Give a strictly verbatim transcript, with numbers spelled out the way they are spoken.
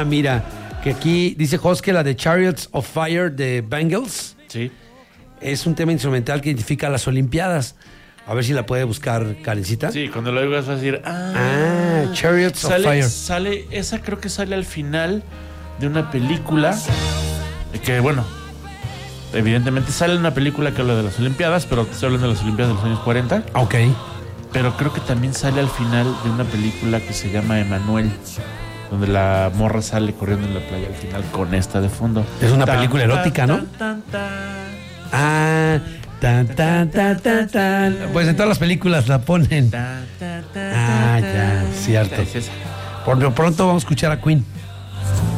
Ah, mira, que aquí dice Jos que la de Chariots of Fire de Bangles. Sí. Es un tema instrumental que identifica las Olimpiadas. A ver si la puede buscar Karencita. Sí, cuando lo oigas vas a decir, ah, ah Chariots sale, of Fire. Sale, esa creo que sale al final de una película que, bueno, evidentemente sale una película que habla de las Olimpiadas, pero se hablan de las Olimpiadas de los años cuarenta. Ok. Pero creo que también sale al final de una película que se llama Emanuel, donde la morra sale corriendo en la playa al final con esta de fondo. Es una tan, película erótica, tan, ¿no? Tan, tan, tan. Ah, tan, tan, tan, tan, tan. Pues en todas las películas la ponen. Tan, tan, tan, Ah, tan, ya, tan. cierto. Es esa. Por lo pronto vamos a escuchar a Queen.